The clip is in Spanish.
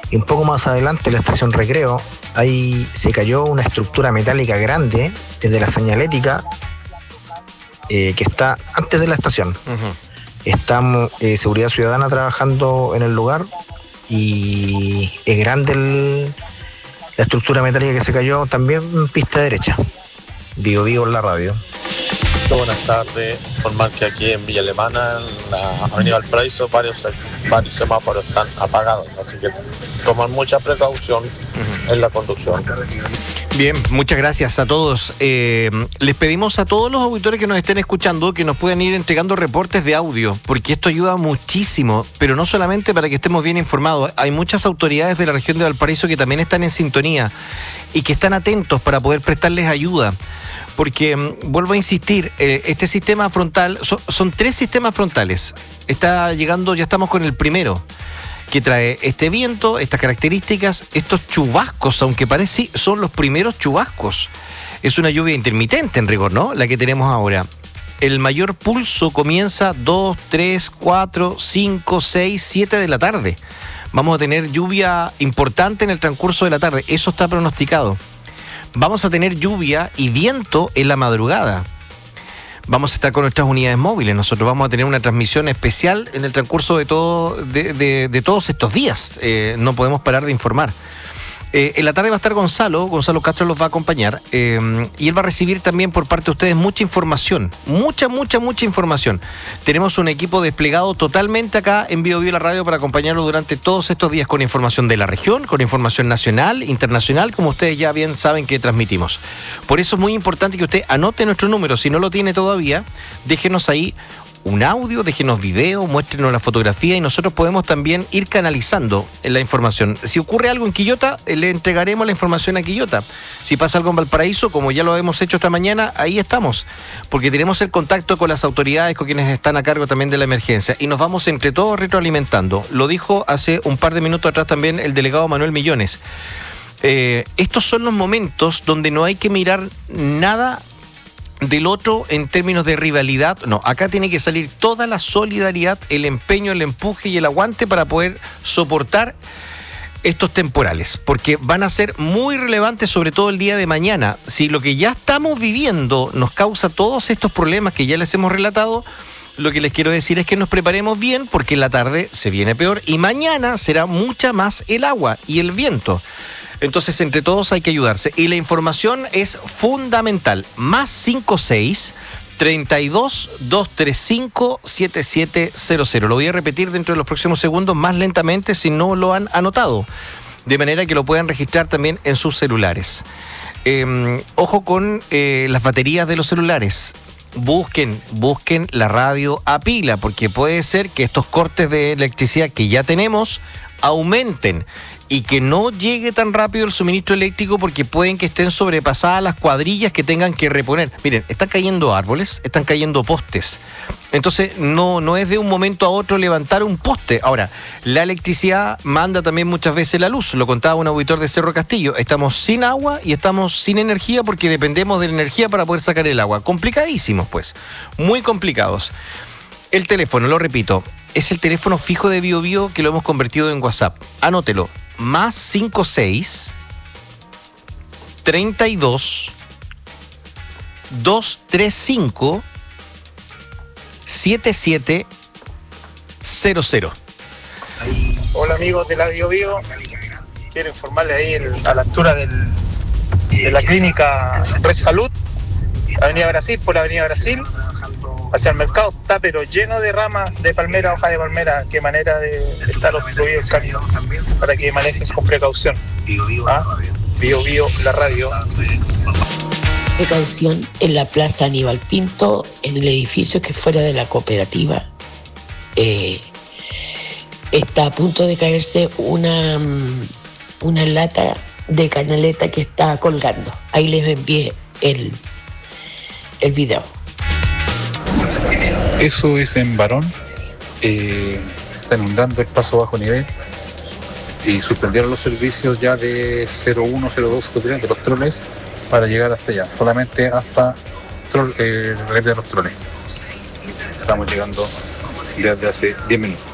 Y un poco más adelante, en la estación Recreo, ahí se cayó una estructura metálica grande desde la señalética que está antes de la estación. Estamos Seguridad Ciudadana trabajando en el lugar y es grande la estructura metálica que se cayó, también en pista derecha. Vivo en la radio. Buenas tardes. Informar que aquí en Villa Alemana, en la avenida Valparaíso, varios semáforos están apagados, así que toman mucha precaución en la conducción. Bien, muchas gracias a todos. Les pedimos a todos los auditores que nos estén escuchando que nos puedan ir entregando reportes de audio, porque esto ayuda muchísimo, pero no solamente para que estemos bien informados. Hay muchas autoridades de la región de Valparaíso que también están en sintonía y que están atentos para poder prestarles ayuda. Porque, vuelvo a insistir, este sistema frontal, son 3 sistemas frontales. Está llegando, ya estamos con el primero, que trae este viento, estas características, estos chubascos, aunque parece, son los primeros chubascos. Es una lluvia intermitente en rigor, ¿no? La que tenemos ahora. El mayor pulso comienza 2, 3, 4, 5, 6, 7 de la tarde. Vamos a tener lluvia importante en el transcurso de la tarde. Eso está pronosticado. Vamos a tener lluvia y viento en la madrugada. Vamos a estar con nuestras unidades móviles. Nosotros vamos a tener una transmisión especial en el transcurso de todos estos días. No podemos parar de informar. En la tarde va a estar Gonzalo Castro los va a acompañar, y él va a recibir también por parte de ustedes mucha información, mucha información. Tenemos un equipo desplegado totalmente acá en Bio la radio para acompañarlo durante todos estos días con información de la región, con información nacional, internacional, como ustedes ya bien saben que transmitimos. Por eso es muy importante que usted anote nuestro número, si no lo tiene todavía, déjenos ahí un audio, déjenos video, muéstrenos la fotografía y nosotros podemos también ir canalizando la información. Si ocurre algo en Quillota, le entregaremos la información a Quillota. Si pasa algo en Valparaíso, como ya lo hemos hecho esta mañana, ahí estamos, porque tenemos el contacto con las autoridades, con quienes están a cargo también de la emergencia y nos vamos entre todos retroalimentando. Lo dijo hace un par de minutos atrás también el delegado Manuel Millones. Estos son los momentos donde no hay que mirar nada del otro en términos de rivalidad. No, acá tiene que salir toda la solidaridad, el empeño, el empuje y el aguante para poder soportar estos temporales, porque van a ser muy relevantes, sobre todo el día de mañana. Si lo que ya estamos viviendo nos causa todos estos problemas que ya les hemos relatado, lo que les quiero decir es que nos preparemos bien, porque en la tarde se viene peor y mañana será mucha más el agua y el viento. Entonces, entre todos hay que ayudarse. Y la información es fundamental. +56 32 235 7700. Lo voy a repetir dentro de los próximos segundos más lentamente si no lo han anotado, de manera que lo puedan registrar también en sus celulares. Ojo con las baterías de los celulares. Busquen la radio a pila, porque puede ser que estos cortes de electricidad que ya tenemos aumenten y que no llegue tan rápido el suministro eléctrico, porque pueden que estén sobrepasadas las cuadrillas que tengan que reponer. Miren, están cayendo árboles, están cayendo postes. Entonces no es de un momento a otro levantar un poste. Ahora, la electricidad manda también muchas veces la luz. Lo contaba un auditor de Cerro Castillo. Estamos sin agua y estamos sin energía porque dependemos de la energía para poder sacar el agua. Complicadísimos, pues. Muy complicados. El teléfono, lo repito, es el teléfono fijo de Bio que lo hemos convertido en WhatsApp. Anótelo. +56 32 235 7700. Hola amigos de la Bio. Quiero informarles ahí a la altura de la clínica Red Salud, Avenida Brasil, por la Avenida Brasil, hacia el mercado, está pero lleno de ramas de palmera, hojas de palmera. Qué manera de estar obstruido el camino, para que manejes con precaución. Bio, la radio. Precaución en la Plaza Aníbal Pinto, en el edificio que fuera de la cooperativa. Está a punto de caerse una lata de canaleta que está colgando. Ahí les envié el video. Eso es en Barón. Se está inundando el paso bajo nivel y suspendieron los servicios ya de 01, 02 de los troles para llegar hasta allá, solamente hasta la red de los troles. Estamos llegando desde hace 10 minutos.